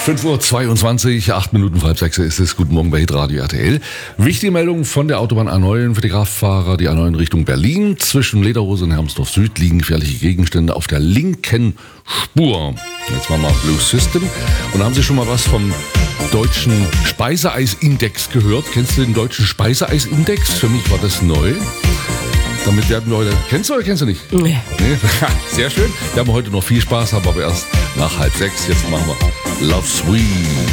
5:22 Uhr, 8 Minuten vor halb 6 ist es. Guten Morgen bei Hitradio RTL. Wichtige Meldung von der Autobahn A9 für die Kraftfahrer. Die A9 Richtung Berlin. Zwischen Lederhose und Hermsdorf Süd liegen gefährliche Gegenstände auf der linken Spur. Jetzt waren wir Blue System. Und da haben Sie schon mal was vom deutschen Speiseeisindex gehört? Kennst du den deutschen Speiseeisindex? Für mich war das neu. Damit werden wir heute... Kennst du oder kennst du nicht? Nee. Sehr schön. Wir haben heute noch viel Spaß, haben aber erst nach halb 6. Jetzt machen wir Love Sweet.